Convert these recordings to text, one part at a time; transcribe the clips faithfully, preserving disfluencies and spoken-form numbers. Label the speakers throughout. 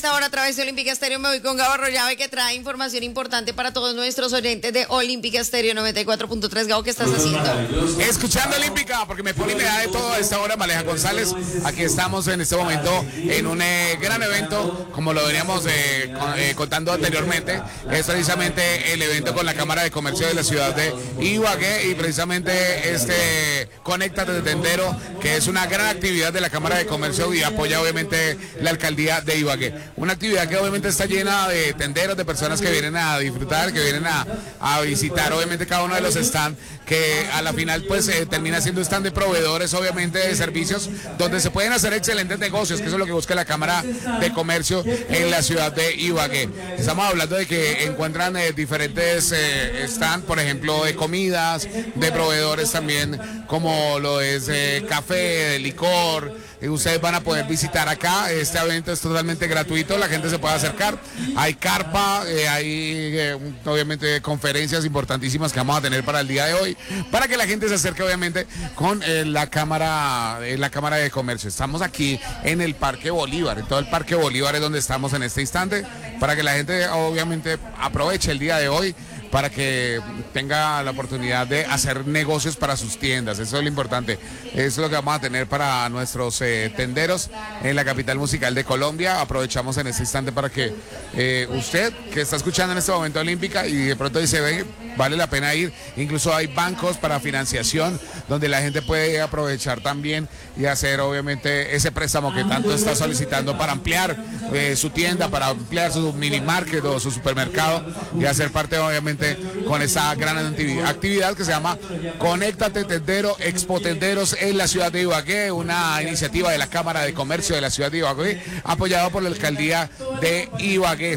Speaker 1: Ahora a través de Olímpica Estéreo me voy con Gabo Arroyave, que trae información importante para todos nuestros oyentes de Olímpica Estéreo noventa y cuatro punto tres. Gabo, ¿qué estás haciendo?
Speaker 2: Escuchando Olímpica, porque me pone y me da de todo a esta hora. Maleja González, aquí estamos en este momento en un eh, gran evento, como lo veníamos eh, con, eh, contando anteriormente. Es precisamente el evento con la Cámara de Comercio de la ciudad de Ibagué y precisamente este Conéctate de Tendero, que es una gran actividad de la Cámara de Comercio y apoya obviamente la alcaldía de Ibagué. Una actividad que obviamente está llena de tenderos, de personas que vienen a disfrutar, que vienen a, a visitar obviamente cada uno de los stands, que a la final pues eh, termina siendo stand de proveedores obviamente de servicios, donde se pueden hacer excelentes negocios, que eso es lo que busca la Cámara de Comercio en la ciudad de Ibagué. Estamos hablando de que encuentran eh, diferentes eh, stands, por ejemplo, de comidas, de proveedores también, como lo es eh, café, de licor. Y ustedes van a poder visitar acá. Este evento es totalmente gratuito, la gente se puede acercar. Hay carpa, eh, hay eh, obviamente conferencias importantísimas que vamos a tener para el día de hoy, para que la gente se acerque obviamente con eh, la cámara, eh, la Cámara de Comercio. Estamos aquí en el Parque Bolívar, en todo el Parque Bolívar es donde estamos en este instante, para que la gente obviamente aproveche el día de hoy, para que tenga la oportunidad de hacer negocios para sus tiendas. Eso es lo importante. Eso es lo que vamos a tener para nuestros eh, tenderos en la capital musical de Colombia. Aprovechamos en este instante para que eh, usted, que está escuchando en este momento Olímpica y de pronto dice, ve, vale la pena ir. Incluso hay bancos para financiación donde la gente puede aprovechar también y hacer obviamente ese préstamo que tanto está solicitando para ampliar eh, su tienda, para ampliar su mini market o su supermercado y hacer parte obviamente con esa gran actividad que se llama Conéctate Tendero, Expo Tenderos en la ciudad de Ibagué, una iniciativa de la Cámara de Comercio de la ciudad de Ibagué, apoyado por la alcaldía de Ibagué.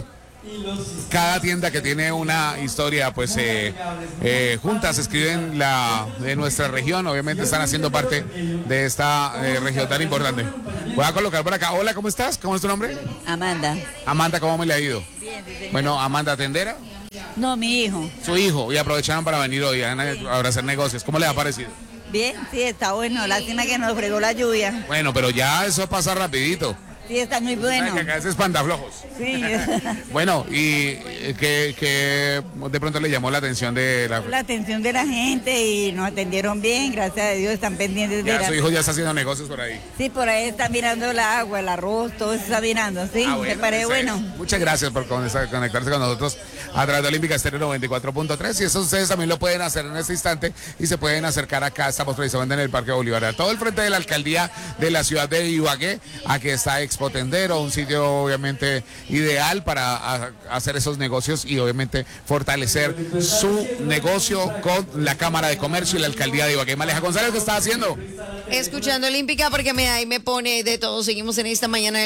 Speaker 2: Cada tienda que tiene una historia, pues eh, eh, juntas escriben la de nuestra región, obviamente están haciendo parte de esta eh, región tan importante. Voy a colocar por acá. Hola, ¿cómo estás? ¿Cómo es tu nombre?
Speaker 3: Amanda.
Speaker 2: Amanda, ¿cómo me le ha ido?
Speaker 3: Bien, sí,
Speaker 2: bueno, Amanda, ¿tendera?
Speaker 3: No, mi hijo.
Speaker 2: Su hijo, y aprovecharon para venir hoy a, a hacer negocios. ¿Cómo les ha parecido?
Speaker 3: Bien, sí, está bueno. Lástima que nos fregó la lluvia.
Speaker 2: Bueno, pero ya eso pasa rapidito.
Speaker 3: Sí, está muy bueno.
Speaker 2: Que acá es espantaflojos.
Speaker 3: Sí.
Speaker 2: Bueno, y que, que de pronto le llamó la atención de la...
Speaker 3: La atención de la gente y nos atendieron bien, gracias a Dios, están pendientes de
Speaker 2: Ya
Speaker 3: la...
Speaker 2: su hijo ya está haciendo negocios por ahí.
Speaker 3: Sí, por ahí está mirando el agua, el arroz, todo eso está mirando, ¿sí?
Speaker 2: Ah, bueno,
Speaker 3: ¿te parece bueno?
Speaker 2: Muchas gracias por conectarse con nosotros a través de Olímpica Estéreo noventa y cuatro punto tres, y eso ustedes también lo pueden hacer en este instante y se pueden acercar acá. Estamos precisamente en el Parque Bolívar, a todo el frente de la alcaldía de la ciudad de Ibagué. Aquí está Expo Tendero, un sitio obviamente ideal para a, hacer esos negocios y obviamente fortalecer su negocio con la Cámara de Comercio y la alcaldía de Ibagué. Maleja González, ¿qué está haciendo?
Speaker 1: Escuchando Olímpica, porque me da y me pone de todo. Seguimos en esta mañana.